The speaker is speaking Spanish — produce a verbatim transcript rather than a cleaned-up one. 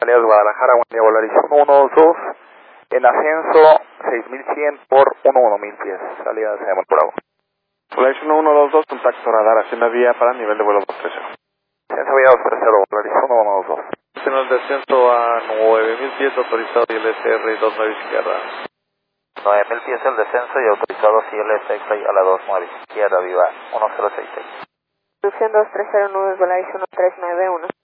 Salida Guadalajara, buen día, Volaris uno uno dos dos, en ascenso seis mil cien por uno uno mil pies, salida de Bravo. Volaris uno uno dos dos, contacto radar, hacienda vía para nivel de vuelo dos tres cero. Ascenso vía dos tres cero, Volaris uno uno dos dos. Señal de descenso a nueve mil pies, autorizado y L S R dos nueve izquierda. nueve mil pies el descenso y autorizados y L S X a la dos nueve izquierda, viva uno cero seis seis. Producción dos tres cero nueve, Volaris uno tres nueve uno.